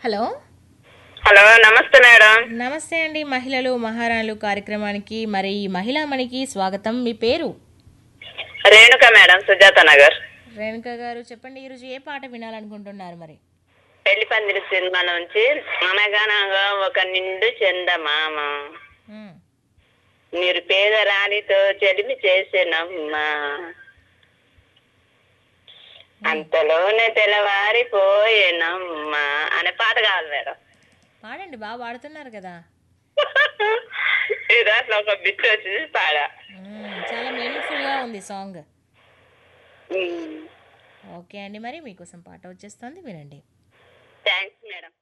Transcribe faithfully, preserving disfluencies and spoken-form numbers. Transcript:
Hello hello, నమస్తే madam. నమస్తే అండి. మహిళలు మహారాణులు కార్యక్రమానికి మరి ఈ మహిళామణికి స్వాగతం. మీ పేరు? రేణుక మేడం, సుజాత నగర్. రేణుక గారు చెప్పండి, ఈరోజు ఏ పాట వినాలనుకుంటున్నారు? మరి పెళ్లి పందిరి సినిమా నుంచి అనగనగా ఒక నిండు చందమామ మ్మ్. మీరు పేద రాణితో చెలిమి చేసేనమ్మా, అంతలోనే తెల్లవారిపోయేనమ్మా అనే పాట కావాలి మేడం. పాడండి, బాగా పాడుతున్నారు కదా. ఈ దాంట్లో ఒక బిట్ వచ్చి పాడా. మ్మ్. చాలా మీనింగ్ఫుల్గా ఉంది సాంగ్. ఓకే అండి, మరి మీకోసం పాట వచ్చేస్తుంది, వినండి. Thanks madam.